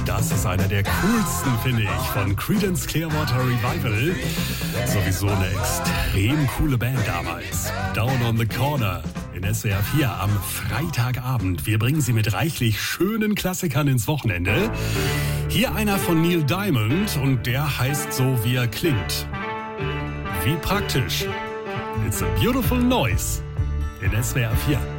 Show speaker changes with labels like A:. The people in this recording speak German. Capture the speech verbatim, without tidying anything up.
A: Das ist einer der coolsten, finde ich, von Creedence Clearwater Revival. Sowieso eine extrem coole Band damals. Down on the Corner in S W R vier am Freitagabend. Wir bringen sie mit reichlich schönen Klassikern ins Wochenende. Hier einer von Neil Diamond und der heißt so, wie er klingt. Wie praktisch. It's a beautiful noise in S W R vier.